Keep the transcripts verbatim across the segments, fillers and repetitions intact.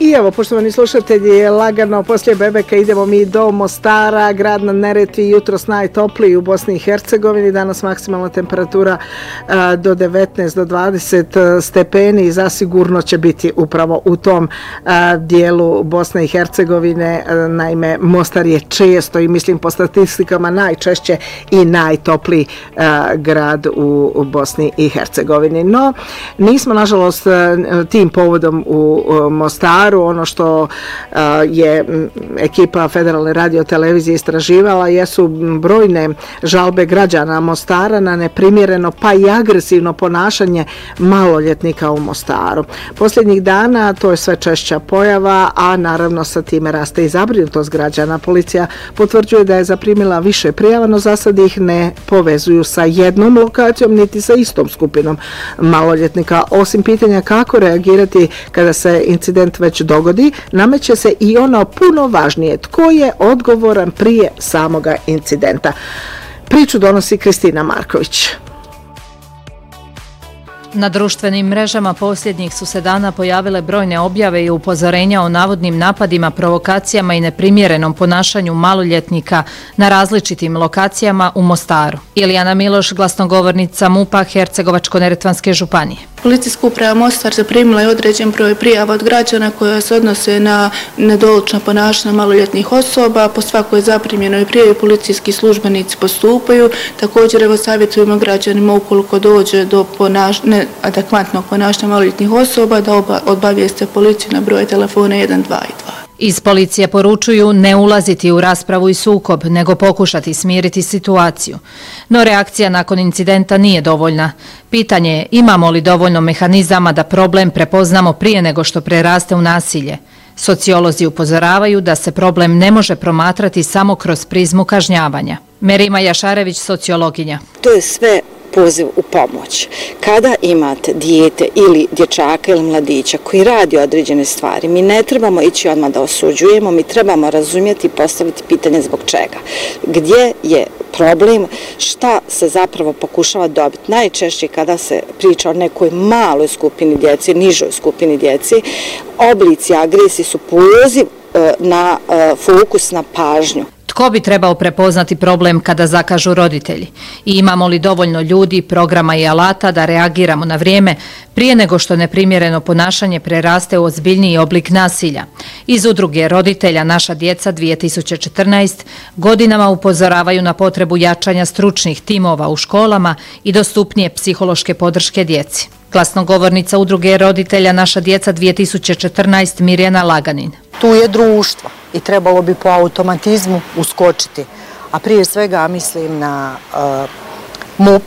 I evo, poštovani slušatelji, lagano poslije Bebeka idemo mi do Mostara, grad na Neretvi, jutros najtopliji u Bosni i Hercegovini, danas maksimalna temperatura a, do devetnaest do dvadeset stepeni i zasigurno će biti upravo u tom a, dijelu Bosne i Hercegovine. A, naime, Mostar je često i mislim po statistikama najčešće i najtopliji a, grad u, u Bosni i Hercegovini. No, nismo nažalost tim povodom u Mostaru. Ono što je ekipa Federalne radiotelevizije istraživala jesu brojne žalbe građana Mostara na neprimjereno pa i agresivno ponašanje maloljetnika u Mostaru. Posljednjih dana to je sve češća pojava, a naravno sa time raste i zabrinutost građana. Policija potvrđuje da je zaprimila više prijava, no za sad ih ne povezuju sa jednom lokacijom niti sa istom skupinom maloljetnika. Osim pitanja kako reagirati kada se incident već dogodi, nameće se i ono puno važnije, tko je odgovoran prije samoga incidenta. Priču donosi Kristina Marković. Na društvenim mrežama posljednjih su se dana pojavile brojne objave i upozorenja o navodnim napadima, provokacijama i neprimjerenom ponašanju maloljetnika na različitim lokacijama u Mostaru. Ilijana Miloš, glasnogovornica MUP-a Hercegovačko-neretvanske županije. Policijska uprava Mostar zaprimila je određen broj prijava od građana koje se odnose na nedolično ponašanje maloljetnih osoba. Po svakoj zaprimljenoj prijavi policijski službenici postupaju. Također evo savjetujemo građanima ukoliko dođe do ponašanja adekvatnog ponašanja maloljetnih osoba da obavijeste policiju na broj telefona jedan dva dva. Iz policije poručuju ne ulaziti u raspravu i sukob, nego pokušati smiriti situaciju. No reakcija nakon incidenta nije dovoljna. Pitanje je imamo li dovoljno mehanizama da problem prepoznamo prije nego što preraste u nasilje. Sociolozi upozoravaju da se problem ne može promatrati samo kroz prizmu kažnjavanja. Merima Jašarević, sociologinja. To je sve poziv u pomoć. Kada imate dijete ili dječaka ili mladića koji radi određene stvari, mi ne trebamo ići odmah da osuđujemo, mi trebamo razumjeti i postaviti pitanje zbog čega. Gdje je problem, šta se zapravo pokušava dobiti. Najčešće kada se priča o nekoj maloj skupini djece, nižoj skupini djece, oblici agresije su poziv na fokus na pažnju. Tko bi trebao prepoznati problem kada zakažu roditelji? I imamo li dovoljno ljudi, programa i alata da reagiramo na vrijeme prije nego što neprimjereno ponašanje preraste u ozbiljniji oblik nasilja? Iz udruge roditelja Naša djeca dvije tisuće četrnaeste godinama upozoravaju na potrebu jačanja stručnih timova u školama i dostupnije psihološke podrške djeci. Glasnogovornica udruge roditelja Naša djeca dvije tisuće četrnaeste Mirjana Laganin. Tu je društvo i trebalo bi po automatizmu uskočiti. A prije svega mislim na uh, MUP,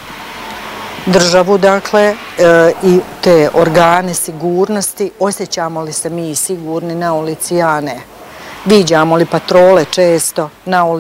državu dakle uh, i te organe sigurnosti. Osjećamo li se mi sigurni na ulici, ja ne. Viđamo li patrole često na ulici?